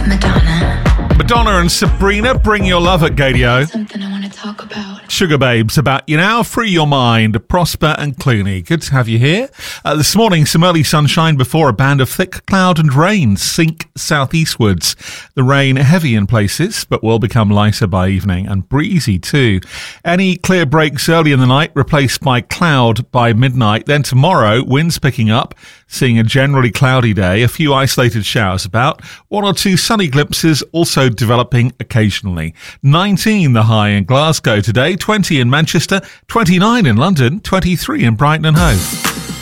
Madonna and Sabrina, Bring Your Love at Gadio. Something I want to talk about. Sugar Babes, about you now. Free your mind. Prosper and Clooney. Good to have you here. This morning, some early sunshine before a band of thick cloud and rain sink southeastwards. The rain heavy in places, but will become lighter by evening and breezy too. Any clear breaks early in the night replaced by cloud by midnight. Then tomorrow, winds picking up, seeing a generally cloudy day, a few isolated showers about, one or two sunny glimpses also developing occasionally. 19 the high in Glasgow today, 20 in Manchester, 29 in London, 23 in Brighton and Hove.